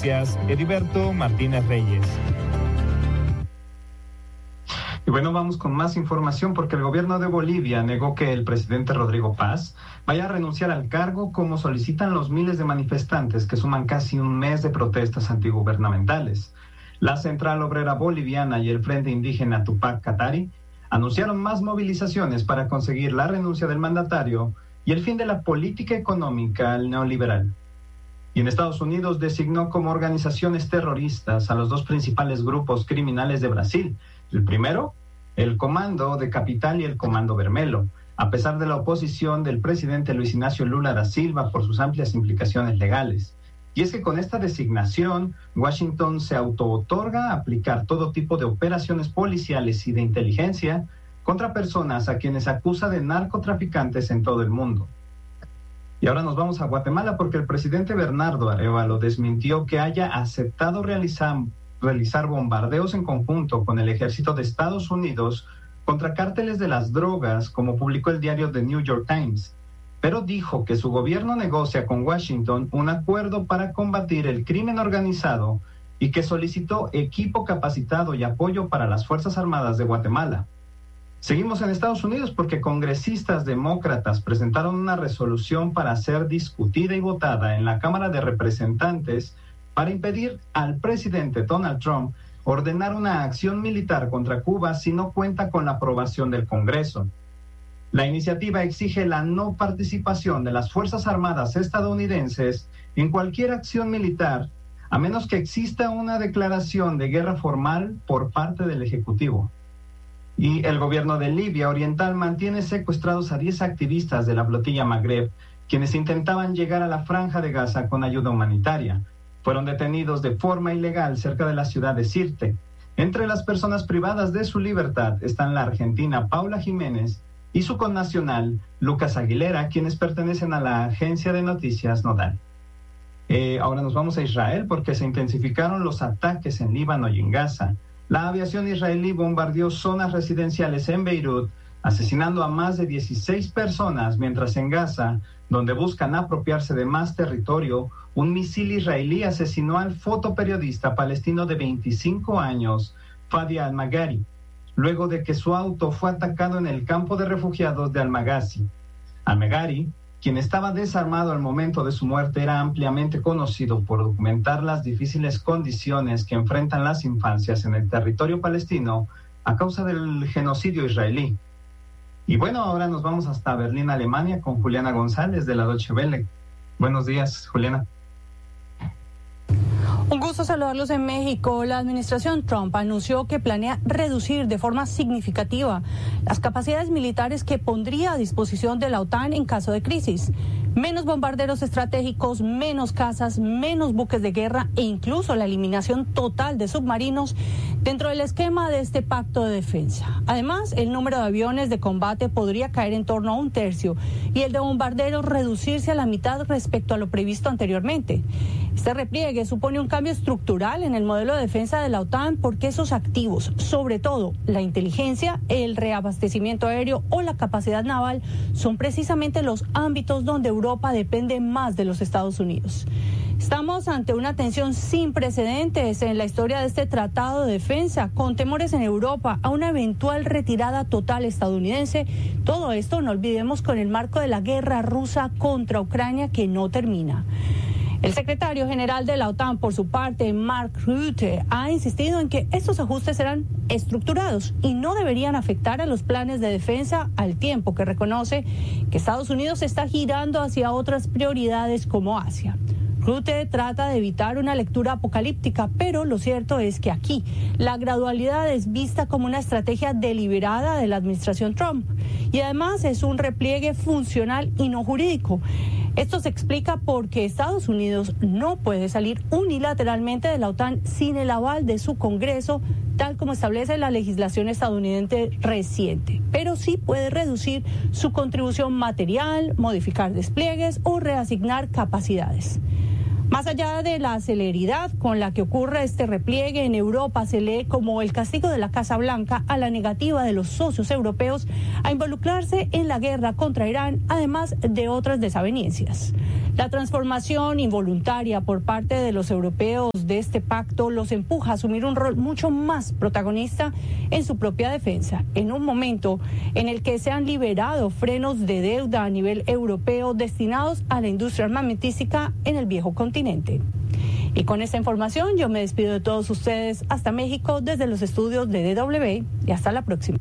Noticias, Heriberto Martínez Reyes. Y bueno, vamos con más información porque el gobierno de Bolivia negó que el presidente Rodrigo Paz vaya a renunciar al cargo como solicitan los miles de manifestantes que suman casi un mes de protestas antigubernamentales. La Central Obrera Boliviana y el Frente Indígena Tupac Katari anunciaron más movilizaciones para conseguir la renuncia del mandatario y el fin de la política económica neoliberal. Y en Estados Unidos designó como organizaciones terroristas a los dos principales grupos criminales de Brasil. El primero, el Comando de Capital y el Comando Vermelho, a pesar de la oposición del presidente Luis Ignacio Lula da Silva por sus amplias implicaciones legales. Y es que con esta designación, Washington se autootorga aplicar todo tipo de operaciones policiales y de inteligencia contra personas a quienes acusa de narcotraficantes en todo el mundo. Y ahora nos vamos a Guatemala porque el presidente Bernardo Arévalo desmintió que haya aceptado realizar bombardeos en conjunto con el ejército de Estados Unidos contra cárteles de las drogas, como publicó el diario The New York Times, pero dijo que su gobierno negocia con Washington un acuerdo para combatir el crimen organizado y que solicitó equipo capacitado y apoyo para las Fuerzas Armadas de Guatemala. Seguimos en Estados Unidos porque congresistas demócratas presentaron una resolución para ser discutida y votada en la Cámara de Representantes para impedir al presidente Donald Trump ordenar una acción militar contra Cuba si no cuenta con la aprobación del Congreso. La iniciativa exige la no participación de las Fuerzas Armadas estadounidenses en cualquier acción militar, a menos que exista una declaración de guerra formal por parte del Ejecutivo. Y el gobierno de Libia Oriental mantiene secuestrados a 10 activistas de la flotilla Magreb, quienes intentaban llegar a la Franja de Gaza con ayuda humanitaria. Fueron detenidos de forma ilegal cerca de la ciudad de Sirte. Entre las personas privadas de su libertad están la argentina Paula Jiménez y su connacional Lucas Aguilera, quienes pertenecen a la agencia de noticias Nodal. Ahora nos vamos a Israel porque se intensificaron los ataques en Líbano y en Gaza. La aviación israelí bombardeó zonas residenciales en Beirut, asesinando a más de 16 personas, mientras en Gaza, donde buscan apropiarse de más territorio, un misil israelí asesinó al fotoperiodista palestino de 25 años, Fadi Al-Maghari, luego de que su auto fue atacado en el campo de refugiados de Al-Maghazi. Al-Maghari, quien estaba desarmado al momento de su muerte, era ampliamente conocido por documentar las difíciles condiciones que enfrentan las infancias en el territorio palestino a causa del genocidio israelí. Y bueno, ahora nos vamos hasta Berlín, Alemania, con Juliana González de la Deutsche Welle. Buenos días, Juliana. Un gusto saludarlos en México. La administración Trump anunció que planea reducir de forma significativa las capacidades militares que pondría a disposición de la OTAN en caso de crisis. Menos bombarderos estratégicos, menos cazas, menos buques de guerra e incluso la eliminación total de submarinos dentro del esquema de este pacto de defensa. Además, el número de aviones de combate podría caer en torno a 1/3 y el de bombarderos reducirse a la mitad respecto a lo previsto anteriormente. Este repliegue supone un cambio estructural en el modelo de defensa de la OTAN porque esos activos, sobre todo la inteligencia, el reabastecimiento aéreo o la capacidad naval, son precisamente los ámbitos donde Europa depende más de los Estados Unidos. Estamos ante una tensión sin precedentes en la historia de este tratado de defensa, con temores en Europa a una eventual retirada total estadounidense. Todo esto, no olvidemos, con el marco de la guerra rusa contra Ucrania que no termina. El secretario general de la OTAN, por su parte, Mark Rutte, ha insistido en que estos ajustes serán estructurados y no deberían afectar a los planes de defensa, al tiempo que reconoce que Estados Unidos está girando hacia otras prioridades como Asia. Rutte trata de evitar una lectura apocalíptica, pero lo cierto es que aquí la gradualidad es vista como una estrategia deliberada de la administración Trump y además es un repliegue funcional y no jurídico. Esto se explica porque Estados Unidos no puede salir unilateralmente de la OTAN sin el aval de su Congreso, tal como establece la legislación estadounidense reciente, pero sí puede reducir su contribución material, modificar despliegues o reasignar capacidades. Más allá de la celeridad con la que ocurre este repliegue en Europa, se lee como el castigo de la Casa Blanca a la negativa de los socios europeos a involucrarse en la guerra contra Irán, además de otras desavenencias. La transformación involuntaria por parte de los europeos de este pacto los empuja a asumir un rol mucho más protagonista en su propia defensa, en un momento en el que se han liberado frenos de deuda a nivel europeo destinados a la industria armamentística en el viejo continente. Y con esta información yo me despido de todos ustedes hasta México desde los estudios de DW y hasta la próxima.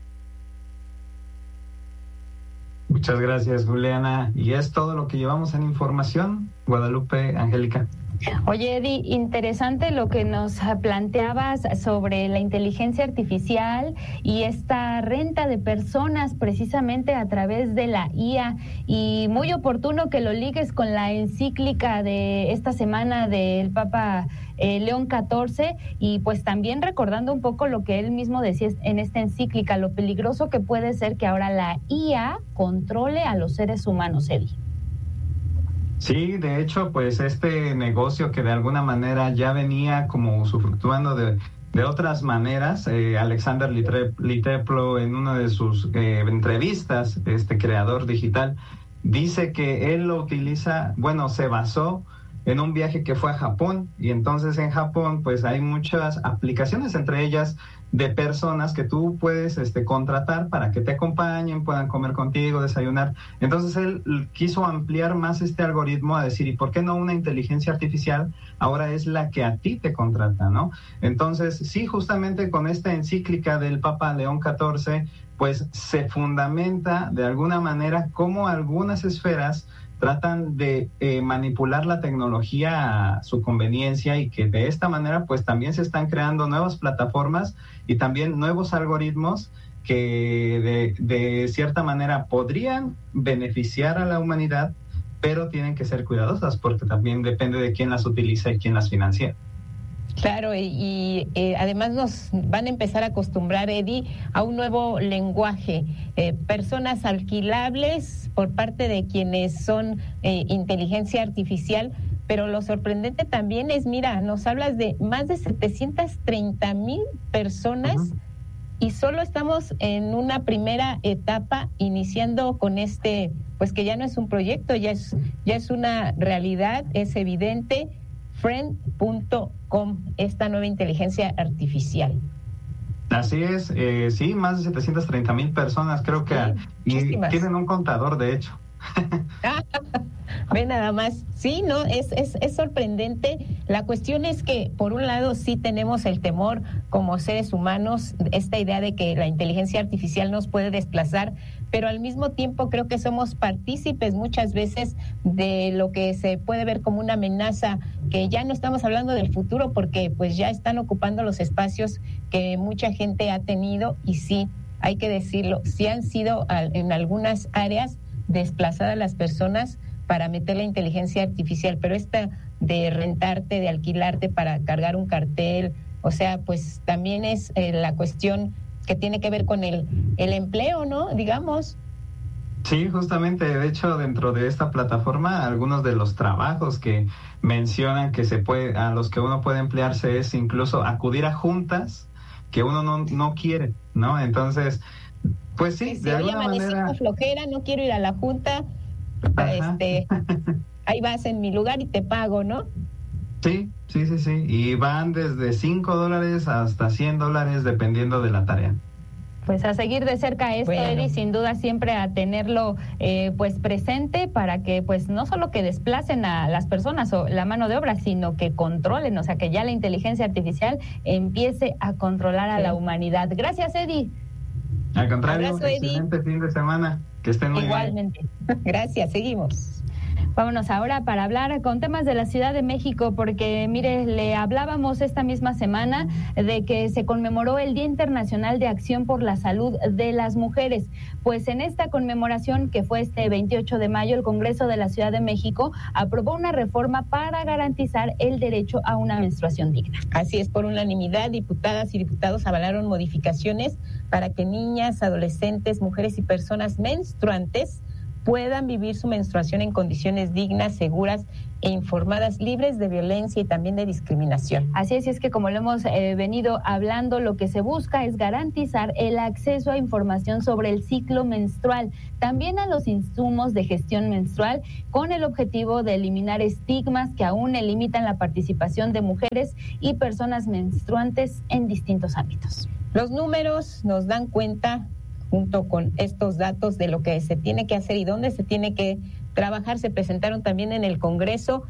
Muchas gracias, Juliana. Y es todo lo que llevamos en información. Guadalupe, Angélica. Oye, Eddie, interesante lo que nos planteabas sobre la inteligencia artificial y esta renta de personas precisamente a través de la IA, y muy oportuno que lo ligues con la encíclica de esta semana del Papa León XIV, y pues también recordando un poco lo que él mismo decía en esta encíclica, lo peligroso que puede ser que ahora la IA controle a los seres humanos, Eddie. Sí, de hecho, pues este negocio que de alguna manera ya venía como usufructuando de otras maneras, Alexander Liteplo, en una de sus entrevistas, este creador digital, dice que él lo utiliza, se basó en un viaje que fue a Japón, y entonces en Japón pues hay muchas aplicaciones, entre ellas de personas que tú puedes contratar para que te acompañen, puedan comer contigo, desayunar. Entonces él quiso ampliar más este algoritmo a decir, ¿y por qué no una inteligencia artificial ahora es la que a ti te contrata, ¿no? Entonces sí, justamente con esta encíclica del Papa León XIV, pues se fundamenta de alguna manera cómo algunas esferas tratan de manipular la tecnología a su conveniencia, y que de esta manera pues también se están creando nuevas plataformas y también nuevos algoritmos que de cierta manera podrían beneficiar a la humanidad, pero tienen que ser cuidadosas porque también depende de quién las utiliza y quién las financia. Claro, y además nos van a empezar a acostumbrar, Eddie, a un nuevo lenguaje, personas alquilables por parte de quienes son inteligencia artificial, pero lo sorprendente también es, mira, nos hablas de más de 730,000 personas. Uh-huh. Y solo estamos en una primera etapa, iniciando con pues que ya no es un proyecto, ya es una realidad, es evidente. Friend.com, esta nueva inteligencia artificial. Así es, sí, más de 730,000 personas, creo que y tienen un contador, de hecho. Ve nada más, sí, no, es sorprendente. La cuestión es que por un lado sí tenemos el temor como seres humanos, esta idea de que la inteligencia artificial nos puede desplazar, pero al mismo tiempo creo que somos partícipes muchas veces de lo que se puede ver como una amenaza, que ya no estamos hablando del futuro porque pues ya están ocupando los espacios que mucha gente ha tenido, y sí, hay que decirlo, sí han sido en algunas áreas desplazadas las personas para meter la inteligencia artificial, pero esta de rentarte, de alquilarte para cargar un cartel, o sea, pues también es la cuestión que tiene que ver con el empleo, ¿no? Digamos. Sí, justamente, de hecho, dentro de esta plataforma, algunos de los trabajos que mencionan que a los que uno puede emplearse es incluso acudir a juntas que uno no quiere, ¿no? Entonces, pues sí, si de alguna manera flojera, no quiero ir a la junta, ahí vas en mi lugar y te pago, ¿no? Sí, y van desde $5 hasta $100 dependiendo de la tarea. Pues a seguir de cerca esto, bueno. Eddie, sin duda siempre a tenerlo pues presente para que pues no solo que desplacen a las personas o la mano de obra, sino que controlen, o sea que ya la inteligencia artificial empiece a controlar a la humanidad. Gracias, Eddie. Al contrario, abrazo, excelente Eddie. Fin de semana, que estén muy Igualmente. Bien. Gracias, seguimos. Vámonos ahora para hablar con temas de la Ciudad de México, porque mire, le hablábamos esta misma semana de que se conmemoró el Día Internacional de Acción por la Salud de las Mujeres. Pues en esta conmemoración, que fue este 28 de mayo, el Congreso de la Ciudad de México aprobó una reforma para garantizar el derecho a una menstruación digna. Así es, por unanimidad, diputadas y diputados avalaron modificaciones para que niñas, adolescentes, mujeres y personas menstruantes puedan vivir su menstruación en condiciones dignas, seguras e informadas, libres de violencia y también de discriminación. Así es que como lo hemos venido hablando, lo que se busca es garantizar el acceso a información sobre el ciclo menstrual, también a los insumos de gestión menstrual, con el objetivo de eliminar estigmas que aún limitan la participación de mujeres y personas menstruantes en distintos ámbitos. Los números nos dan cuenta, junto con estos datos, de lo que se tiene que hacer y dónde se tiene que trabajar. Se presentaron también en el Congreso.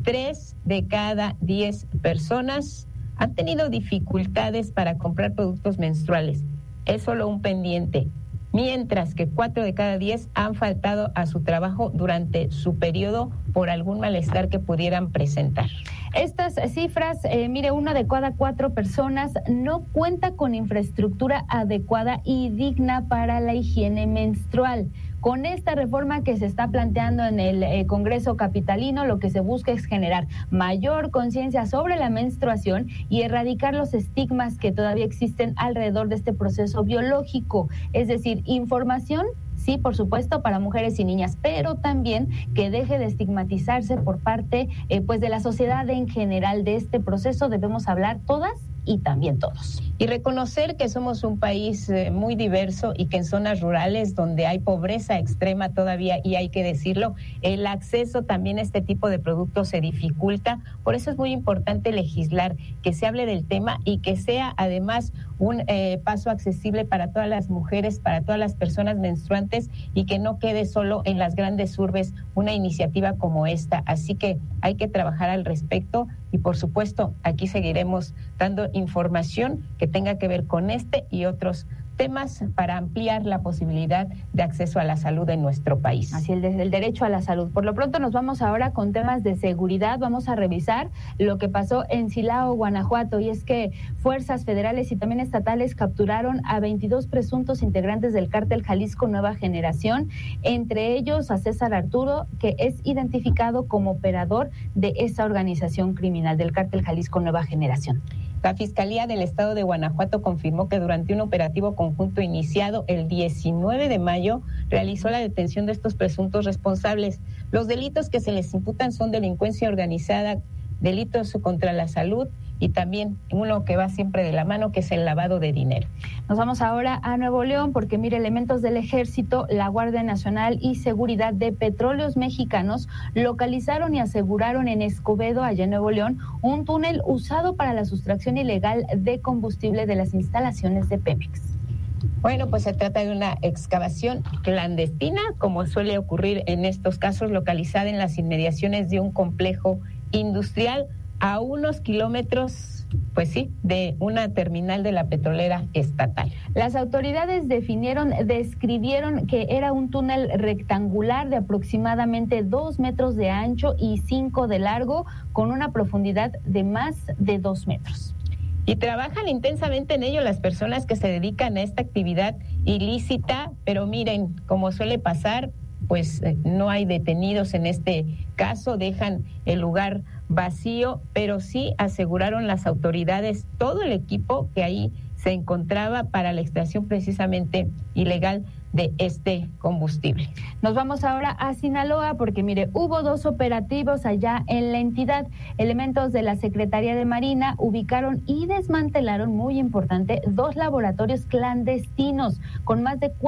3 de cada 10 personas han tenido dificultades para comprar productos menstruales. Es solo un pendiente. Mientras que 4 de cada 10 han faltado a su trabajo durante su periodo por algún malestar que pudieran presentar. Estas cifras, mire, 1 de cada 4 personas no cuenta con infraestructura adecuada y digna para la higiene menstrual. Con esta reforma que se está planteando en el Congreso capitalino, lo que se busca es generar mayor conciencia sobre la menstruación y erradicar los estigmas que todavía existen alrededor de este proceso biológico. Es decir, información, sí, por supuesto, para mujeres y niñas, pero también que deje de estigmatizarse por parte pues de la sociedad en general de este proceso. Debemos hablar todas y también todos. Y reconocer que somos un país muy diverso y que en zonas rurales donde hay pobreza extrema todavía, y hay que decirlo, el acceso también a este tipo de productos se dificulta. Por eso es muy importante legislar, que se hable del tema y que sea además un paso accesible para todas las mujeres, para todas las personas menstruantes, y que no quede solo en las grandes urbes una iniciativa como esta. Así que hay que trabajar al respecto y, por supuesto, aquí seguiremos dando información que tenga que ver con este y otros temas para ampliar la posibilidad de acceso a la salud en nuestro país. Así es, el derecho a la salud. Por lo pronto nos vamos ahora con temas de seguridad. Vamos a revisar lo que pasó en Silao, Guanajuato, y es que fuerzas federales y también estatales capturaron a 22 presuntos integrantes del cártel Jalisco Nueva Generación, entre ellos a César Arturo, que es identificado como operador de esa organización criminal del cártel Jalisco Nueva Generación. La Fiscalía del Estado de Guanajuato confirmó que durante un operativo conjunto iniciado el 19 de mayo realizó la detención de estos presuntos responsables. Los delitos que se les imputan son delincuencia organizada, delitos contra la salud y también uno que va siempre de la mano, que es el lavado de dinero. Nos vamos ahora a Nuevo León porque, mire, elementos del Ejército, la Guardia Nacional y Seguridad de Petróleos Mexicanos localizaron y aseguraron en Escobedo, allá en Nuevo León, un túnel usado para la sustracción ilegal de combustible de las instalaciones de Pemex. Bueno, pues se trata de una excavación clandestina, como suele ocurrir en estos casos, localizada en las inmediaciones de un complejo industrial a unos kilómetros, pues sí, de una terminal de la petrolera estatal. Las autoridades describieron que era un túnel rectangular de aproximadamente 2 metros de ancho y 5 de largo, con una profundidad de más de 2 metros. Y trabajan intensamente en ello las personas que se dedican a esta actividad ilícita, pero miren, como suele pasar, pues no hay detenidos en este caso, dejan el lugar vacío, pero sí aseguraron las autoridades todo el equipo que ahí se encontraba para la extracción precisamente ilegal de este combustible. Nos vamos ahora a Sinaloa porque, mire, hubo 2 operativos allá en la entidad. Elementos de la Secretaría de Marina ubicaron y desmantelaron, muy importante, 2 laboratorios clandestinos con más de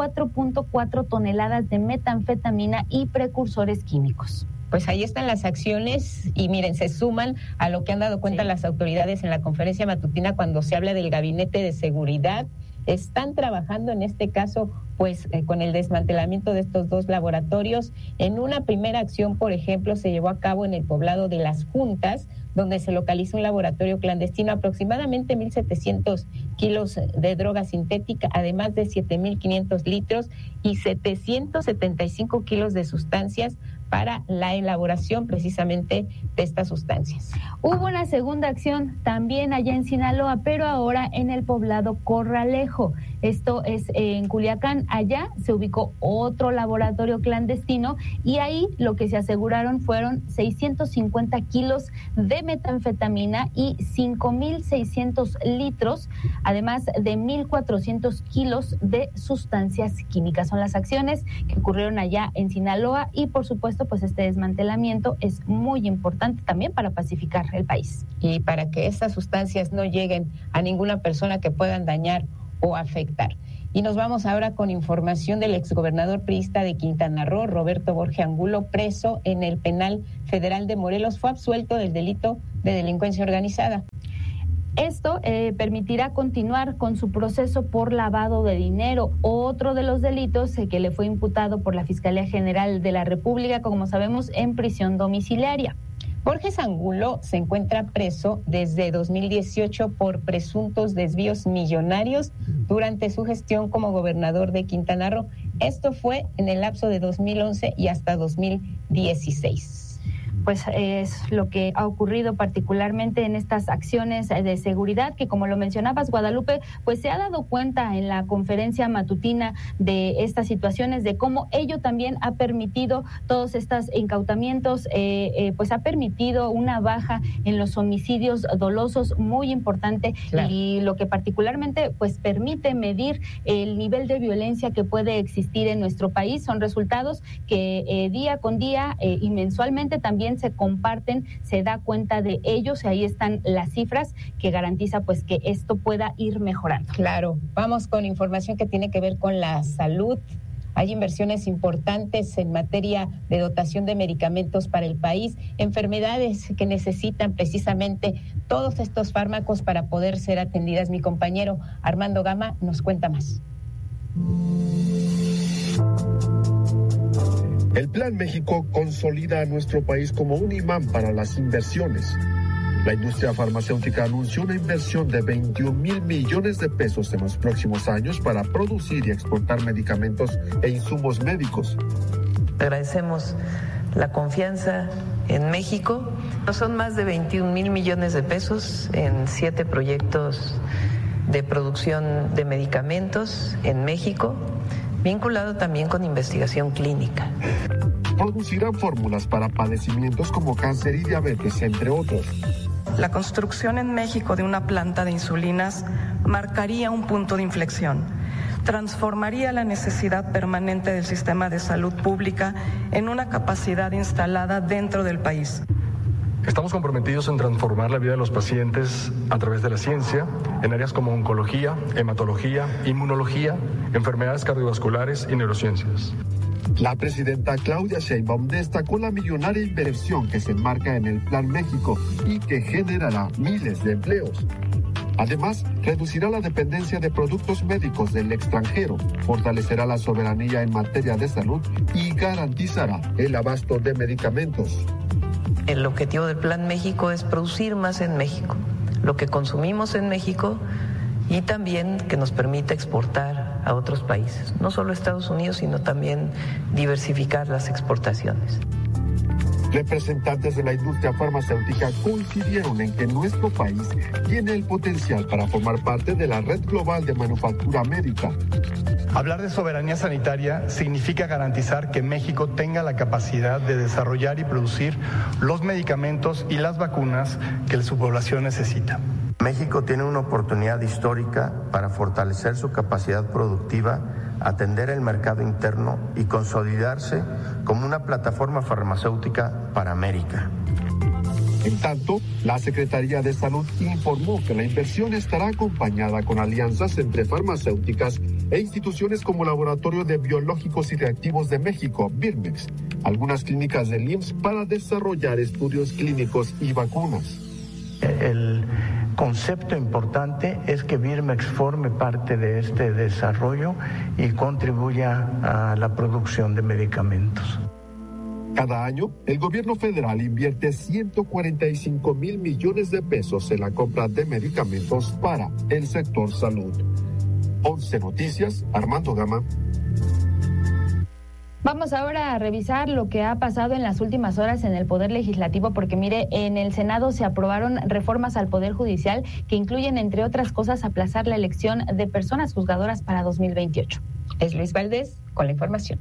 4.4 toneladas de metanfetamina y precursores químicos. Pues ahí están las acciones y miren, se suman a lo que han dado cuenta las autoridades en la conferencia matutina cuando se habla del gabinete de seguridad. Están trabajando en este caso pues con el desmantelamiento de estos 2 laboratorios. En una primera acción, por ejemplo, se llevó a cabo en el poblado de Las Juntas, donde se localizó un laboratorio clandestino, aproximadamente 1,700 kilos de droga sintética, además de 7,500 litros y 775 kilos de sustancias para la elaboración precisamente de estas sustancias. Hubo una segunda acción también allá en Sinaloa, pero ahora en el poblado Corralejo. Esto es en Culiacán. Allá se ubicó otro laboratorio clandestino y ahí lo que se aseguraron fueron 650 kilos de metanfetamina y 5.600 litros, además de 1.400 kilos de sustancias químicas. Son las acciones que ocurrieron allá en Sinaloa y, por supuesto, pues este desmantelamiento es muy importante también para pacificar el país. Y para que estas sustancias no lleguen a ninguna persona que puedan dañar o afectar. Y nos vamos ahora con información del exgobernador priista de Quintana Roo, Roberto Borges Angulo, preso en el Penal Federal de Morelos. Fue absuelto del delito de delincuencia organizada. Esto permitirá continuar con su proceso por lavado de dinero, otro de los delitos que le fue imputado por la Fiscalía General de la República, como sabemos, en prisión domiciliaria. Borges Angulo se encuentra preso desde 2018 por presuntos desvíos millonarios durante su gestión como gobernador de Quintana Roo. Esto fue en el lapso de 2011 y hasta 2016. Pues es lo que ha ocurrido particularmente en estas acciones de seguridad que, como lo mencionabas, Guadalupe, pues se ha dado cuenta en la conferencia matutina de estas situaciones, de cómo ello también ha permitido todos estos incautamientos, pues ha permitido una baja en los homicidios dolosos muy importante. Claro. Y lo que particularmente pues permite medir el nivel de violencia que puede existir en nuestro país. Son resultados que día con día y mensualmente también se comparten, se da cuenta de ellos y ahí están las cifras que garantiza pues que esto pueda ir mejorando. Claro, vamos con información que tiene que ver con la salud. Hay inversiones importantes en materia de dotación de medicamentos para el país, enfermedades que necesitan precisamente todos estos fármacos para poder ser atendidas. Mi compañero Armando Gama nos cuenta más. El Plan México consolida a nuestro país como un imán para las inversiones. La industria farmacéutica anunció una inversión de 21,000 millones de pesos en los próximos años para producir y exportar medicamentos e insumos médicos. Agradecemos la confianza en México. Son más de 21,000 millones de pesos en 7 proyectos de producción de medicamentos en México, vinculado también con investigación clínica. Producirán fórmulas para padecimientos como cáncer y diabetes, entre otros. La construcción en México de una planta de insulinas marcaría un punto de inflexión. Transformaría la necesidad permanente del sistema de salud pública en una capacidad instalada dentro del país. Estamos comprometidos en transformar la vida de los pacientes a través de la ciencia en áreas como oncología, hematología, inmunología, enfermedades cardiovasculares y neurociencias. La presidenta Claudia Sheinbaum destacó la millonaria inversión que se enmarca en el Plan México y que generará miles de empleos. Además, reducirá la dependencia de productos médicos del extranjero, fortalecerá la soberanía en materia de salud y garantizará el abasto de medicamentos. El objetivo del Plan México es producir más en México, lo que consumimos en México y también que nos permita exportar a otros países, no solo a Estados Unidos, sino también diversificar las exportaciones. Representantes de la industria farmacéutica coincidieron en que nuestro país tiene el potencial para formar parte de la red global de manufactura médica. Hablar de soberanía sanitaria significa garantizar que México tenga la capacidad de desarrollar y producir los medicamentos y las vacunas que su población necesita. México tiene una oportunidad histórica para fortalecer su capacidad productiva, atender el mercado interno y consolidarse como una plataforma farmacéutica para América. En tanto, la Secretaría de Salud informó que la inversión estará acompañada con alianzas entre farmacéuticas e instituciones como Laboratorio de Biológicos y Reactivos de México, Birmex, algunas clínicas del IMSS para desarrollar estudios clínicos y vacunas. El concepto importante es que Birmex forme parte de este desarrollo y contribuya a la producción de medicamentos. Cada año, el gobierno federal invierte 145,000 millones de pesos en la compra de medicamentos para el sector salud. 11 Noticias, Armando Gama. Vamos ahora a revisar lo que ha pasado en las últimas horas en el Poder Legislativo, porque mire, en el Senado se aprobaron reformas al Poder Judicial que incluyen, entre otras cosas, aplazar la elección de personas juzgadoras para 2028. Es Luis Valdés con la información.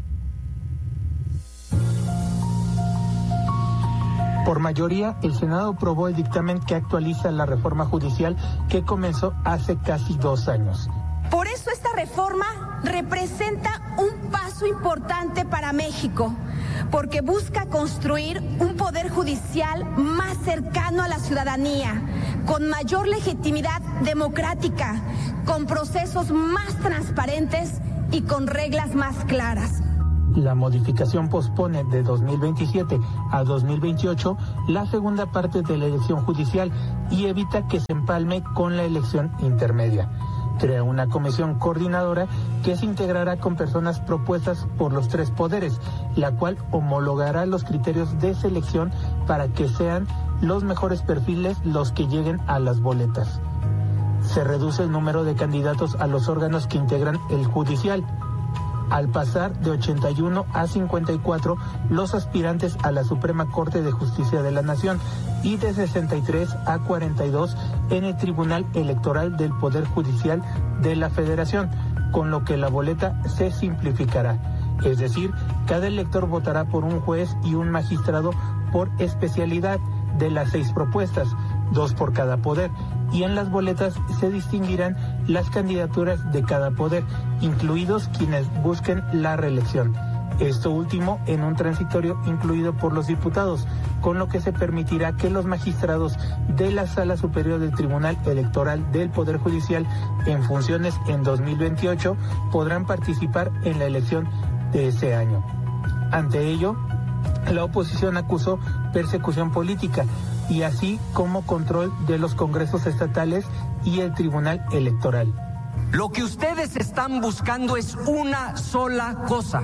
Por mayoría, el Senado aprobó el dictamen que actualiza la reforma judicial que comenzó hace casi 2 años. Por eso esta reforma representa un paso importante para México, porque busca construir un poder judicial más cercano a la ciudadanía, con mayor legitimidad democrática, con procesos más transparentes y con reglas más claras. La modificación pospone de 2027 a 2028 la segunda parte de la elección judicial y evita que se empalme con la elección intermedia. Crea una comisión coordinadora que se integrará con personas propuestas por los 3 poderes, la cual homologará los criterios de selección para que sean los mejores perfiles los que lleguen a las boletas. Se reduce el número de candidatos a los órganos que integran el judicial, al pasar de 81 a 54 los aspirantes a la Suprema Corte de Justicia de la Nación y de 63 a 42 en el Tribunal Electoral del Poder Judicial de la Federación, con lo que la boleta se simplificará. Es decir, cada elector votará por un juez y un magistrado por especialidad de las 6 propuestas, 2 por cada poder, y en las boletas se distinguirán las candidaturas de cada poder, incluidos quienes busquen la reelección. Esto último en un transitorio incluido por los diputados, con lo que se permitirá que los magistrados de la Sala Superior del Tribunal Electoral del Poder Judicial en funciones en 2028 podrán participar en la elección de ese año. Ante ello, la oposición acusó persecución política y así como control de los congresos estatales y el Tribunal Electoral. Lo que ustedes están buscando es una sola cosa: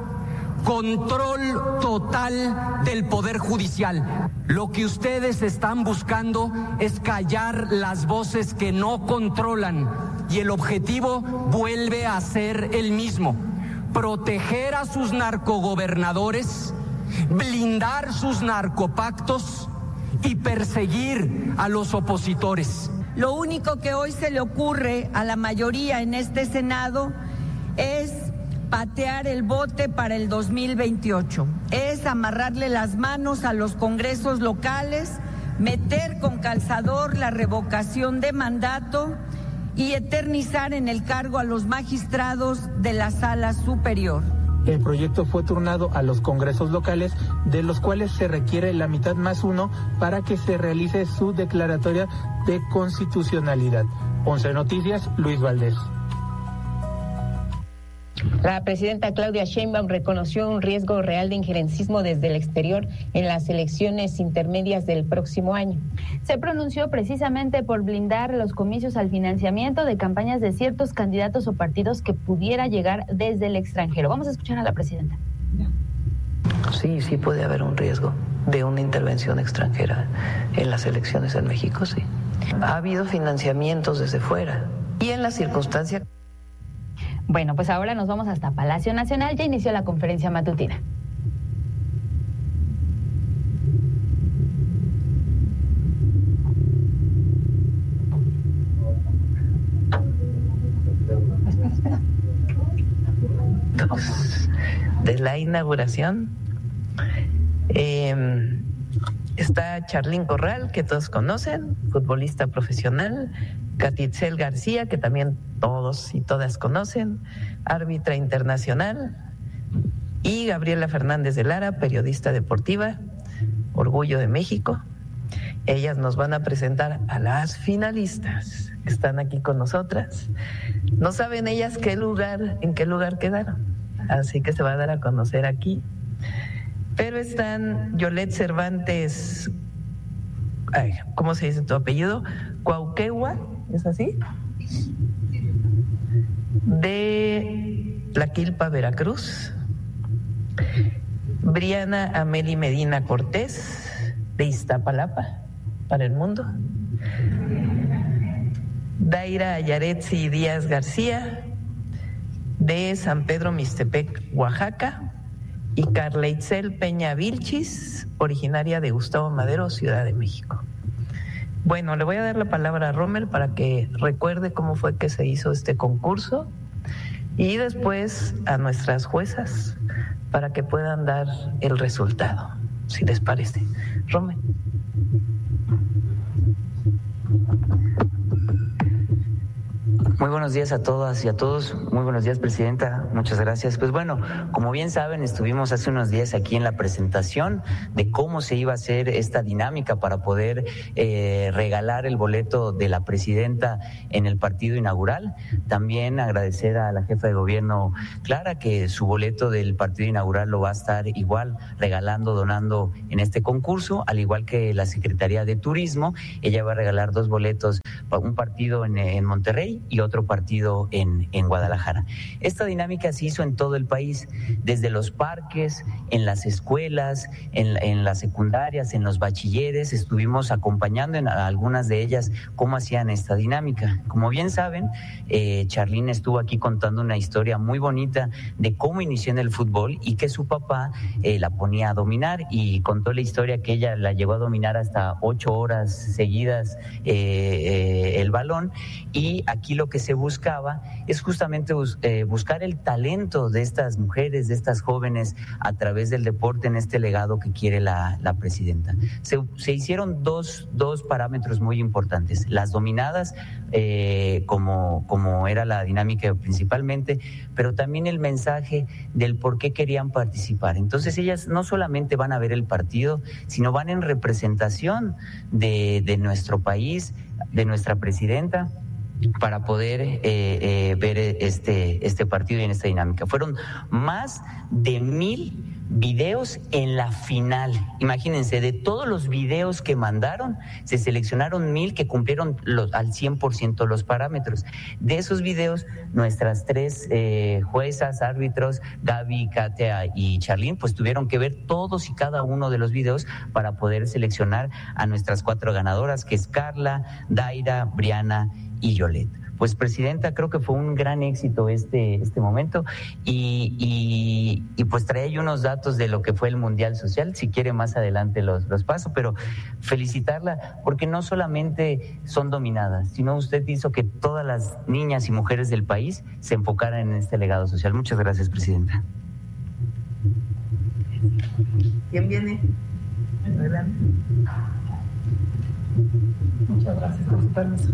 control total del Poder Judicial. Lo que ustedes están buscando es callar las voces que no controlan, y el objetivo vuelve a ser el mismo: proteger a sus narcogobernadores, blindar sus narcopactos y perseguir a los opositores. Lo único que hoy se le ocurre a la mayoría en este Senado es patear el bote para el 2028, es amarrarle las manos a los congresos locales, meter con calzador la revocación de mandato y eternizar en el cargo a los magistrados de la Sala Superior. El proyecto fue turnado a los congresos locales, de los cuales se requiere la mitad más 1 para que se realice su declaratoria de constitucionalidad. 11 Noticias, Luis Valdés. La presidenta Claudia Sheinbaum reconoció un riesgo real de injerencismo desde el exterior en las elecciones intermedias del próximo año. Se pronunció precisamente por blindar los comicios al financiamiento de campañas de ciertos candidatos o partidos que pudiera llegar desde el extranjero. Vamos a escuchar a la presidenta. Sí puede haber un riesgo de una intervención extranjera en las elecciones en México, sí. Ha habido financiamientos desde fuera y en las circunstancias. Bueno, pues ahora nos vamos hasta Palacio Nacional. Ya inició la conferencia matutina. De la inauguración está Charlín Corral, que todos conocen, futbolista profesional; Catitzel García, que también todos y todas conocen, árbitra internacional; y Gabriela Fernández de Lara, periodista deportiva, orgullo de México. Ellas nos van a presentar a las finalistas que están aquí con nosotras. No saben ellas en qué lugar quedaron, así que se va a dar a conocer aquí. Pero están Yolette Cervantes, ¿cómo se dice tu apellido? Cuauquegua, ¿es así? De Tlaquilpa, Veracruz. Briana Ameli Medina Cortés, de Iztapalapa, para el mundo. Daira Ayaretsi Díaz García, de San Pedro Mixtepec, Oaxaca. y Carla Itzel Peña Vilchis, originaria de Gustavo Madero, Ciudad de México. Bueno, le voy a dar la palabra a Rommel para que recuerde cómo fue que se hizo este concurso y después a nuestras juezas para que puedan dar el resultado, si les parece. Rommel. Muy buenos días a todas y a todos. Muy buenos días, Presidenta. Muchas gracias. Pues bueno, como bien saben, estuvimos hace unos días aquí en la presentación de cómo se iba a hacer esta dinámica para poder regalar el boleto de la Presidenta en el partido inaugural. También agradecer a la jefa de gobierno, Clara, que su boleto del partido inaugural lo va a estar igual regalando, donando en este concurso, al igual que la Secretaría de Turismo. Ella va a regalar 2 boletos para un partido en Monterrey y otro partido en Guadalajara. Esta dinámica se hizo en todo el país, desde los parques, en las escuelas, en las secundarias, en los bachilleres. Estuvimos acompañando a algunas de ellas cómo hacían esta dinámica. Como bien saben, Charlene estuvo aquí contando una historia muy bonita de cómo inició en el fútbol y que su papá la ponía a dominar, y contó la historia que ella la llegó a dominar hasta 8 horas seguidas el balón. Y aquí lo que se buscaba es justamente buscar el talento de estas mujeres, de estas jóvenes, a través del deporte en este legado que quiere la Presidenta. Se hicieron dos parámetros muy importantes: las dominadas, como era la dinámica principalmente, pero también el mensaje del por qué querían participar. Entonces ellas no solamente van a ver el partido, sino van en representación de nuestro país, de nuestra Presidenta, para poder ver este partido y en esta dinámica. Fueron más de 1,000 videos en la final. Imagínense, de todos los videos que mandaron, se seleccionaron 1,000 que cumplieron al 100% los parámetros. De esos videos, nuestras 3 juezas, árbitros, Gaby, Katia y Charlene, pues tuvieron que ver todos y cada uno de los videos para poder seleccionar a nuestras 4 ganadoras, que es Carla, Daira, Briana y Yolette. Pues, Presidenta, creo que fue un gran éxito este momento y pues trae ahí unos datos de lo que fue el Mundial Social. Si quiere, más adelante los paso, pero felicitarla porque no solamente son dominadas, sino usted hizo que todas las niñas y mujeres del país se enfocaran en este legado social. Muchas gracias, Presidenta. ¿Quién viene? Adelante. Muchas gracias por su permiso.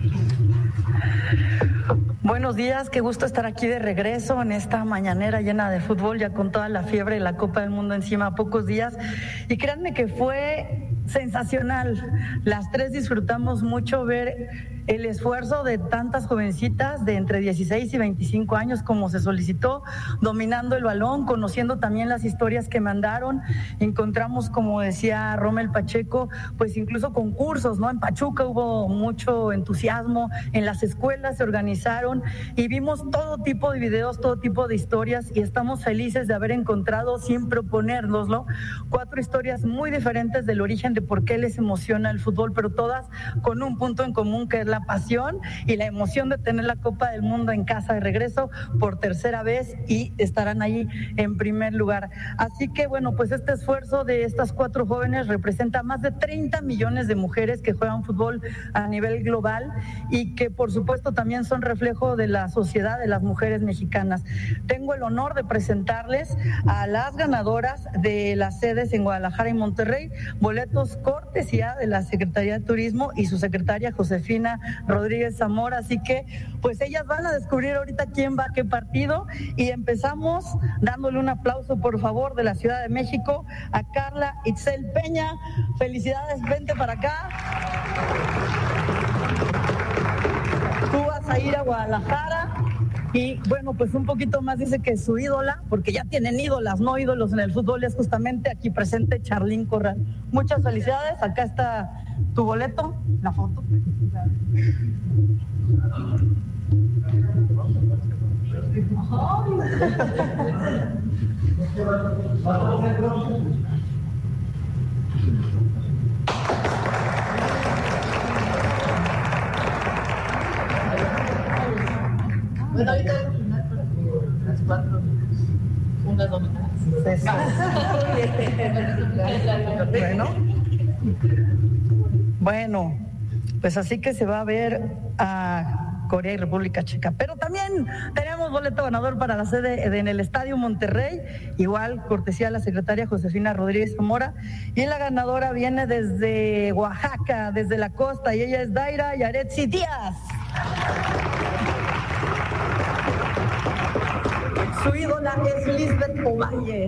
Buenos días, qué gusto estar aquí de regreso en esta mañanera llena de fútbol, ya con toda la fiebre de la Copa del Mundo encima a pocos días. Y créanme que fue sensacional. Las 3 disfrutamos mucho ver el esfuerzo de tantas jovencitas de entre 16 y 25 años, como se solicitó, dominando el balón, conociendo también las historias que mandaron. Encontramos, como decía Rommel Pacheco, pues incluso concursos, ¿no? En Pachuca hubo mucho entusiasmo, en las escuelas se organizaron y vimos todo tipo de videos, todo tipo de historias, y estamos felices de haber encontrado, sin proponérnoslo, 4 historias muy diferentes del origen de por qué les emociona el fútbol, pero todas con un punto en común, que es la pasión y la emoción de tener la Copa del Mundo en casa de regreso por 3ª vez, y estarán ahí en primer lugar. Así que bueno, pues este esfuerzo de estas 4 jóvenes representa más de 30 millones de mujeres que juegan fútbol a nivel global y que por supuesto también son reflejo de la sociedad de las mujeres mexicanas. Tengo el honor de presentarles a las ganadoras de las sedes en Guadalajara y Monterrey, boletos cortesía de la Secretaría de Turismo y su secretaria Josefina Rodríguez Zamora. Así que pues ellas van a descubrir ahorita quién va a qué partido, y empezamos dándole un aplauso, por favor, de la Ciudad de México a Carla Itzel Peña. Felicidades, vente para acá. Tú vas a ir a Guadalajara y bueno, pues un poquito más dice que su ídola, porque ya tienen ídolas, no ídolos en el fútbol, es justamente aquí presente Charlene Corral. Muchas felicidades, acá está tu boleto, la foto. Bueno, ahorita las 4 fundas dominadas. Eso. Bueno, pues así que se va a ver a Corea y República Checa. Pero también tenemos boleto ganador para la sede en el Estadio Monterrey, igual cortesía de la secretaria Josefina Rodríguez Zamora, y la ganadora viene desde Oaxaca, desde la costa, y ella es Daira Yaretsi Díaz. Su ídola es Lisbeth Ovalle.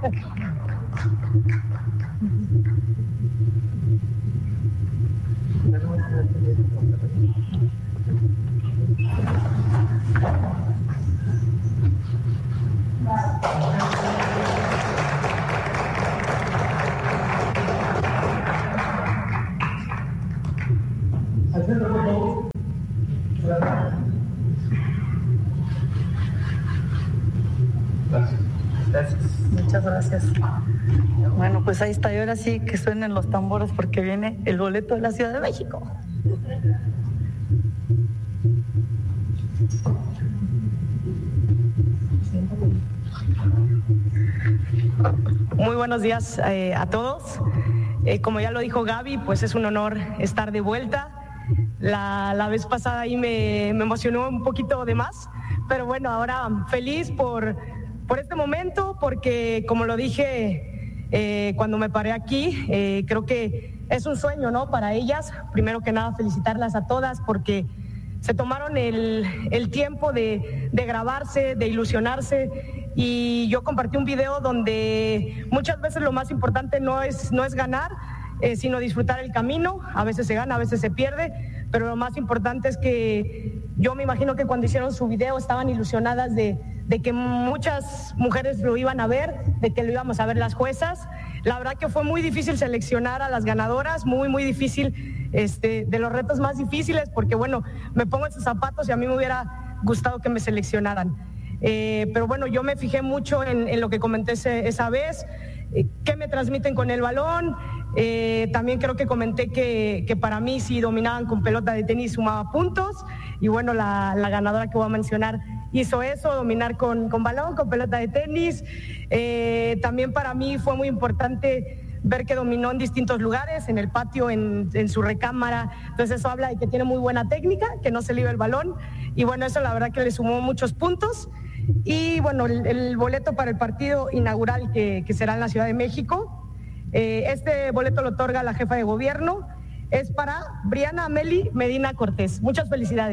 Muchas gracias. Bueno, pues ahí está. Y ahora sí que suenen los tambores porque viene el boleto de la Ciudad de México. Muy buenos días a todos. Como ya lo dijo Gaby, pues es un honor estar de vuelta. La vez pasada ahí me emocionó un poquito de más, pero bueno, ahora feliz por este momento, porque como lo dije cuando me paré aquí, creo que es un sueño, ¿no? Para ellas. Primero que nada, felicitarlas a todas porque se tomaron el tiempo de grabarse, de ilusionarse, y yo compartí un video donde muchas veces lo más importante no es ganar, sino disfrutar el camino. A veces se gana, a veces se pierde, pero lo más importante es que yo me imagino que cuando hicieron su video estaban ilusionadas de que muchas mujeres lo iban a ver, de que lo íbamos a ver las juezas. La verdad que fue muy difícil seleccionar a las ganadoras, muy difícil, de los retos más difíciles, porque bueno, me pongo en sus zapatos y a mí me hubiera gustado que me seleccionaran. Pero bueno, yo me fijé mucho en lo que comenté esa vez, qué me transmiten con el balón. También creo que comenté que para mí si dominaban con pelota de tenis sumaba puntos, y bueno, la ganadora que voy a mencionar hizo eso, dominar con balón, con pelota de tenis. También para mí fue muy importante ver que dominó en distintos lugares, en el patio, en su recámara. Entonces eso habla de que tiene muy buena técnica, que no se le iba el balón, y bueno, eso la verdad que le sumó muchos puntos. Y bueno, el boleto para el partido inaugural que será en la Ciudad de México, este boleto lo otorga la jefa de gobierno, es para Briana Ameli Medina Cortés. Muchas felicidades.